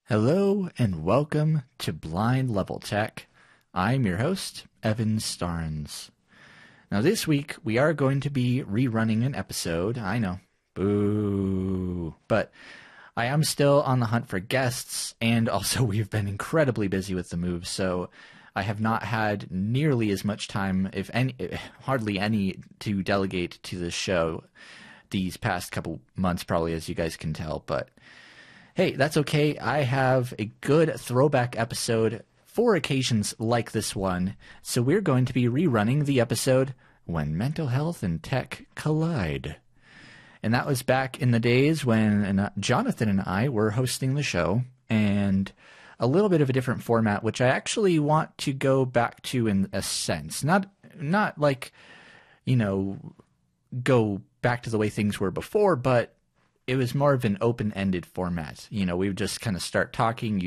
Hello and welcome to Blind Level Tech. I'm your host, Evan Starnes. Now this week we are going to be rerunning an episode. I know, boo. But I am still on the hunt for guests, and also we've been incredibly busy with the move, so I have not had nearly as much time, if any, hardly any, to delegate to the show these past couple months, probably, as you guys can tell, but hey, that's okay. I have a good throwback episode for occasions like this one, so we're going to be rerunning the episode When Mental Health and Tech Collide. And that was back in the days when Jonathan and I were hosting the show, and a little bit of a different format, which I actually want to go back to in a sense. Not like, go back to the way things were before, but it was more of an open-ended format. We would just kind of start talking.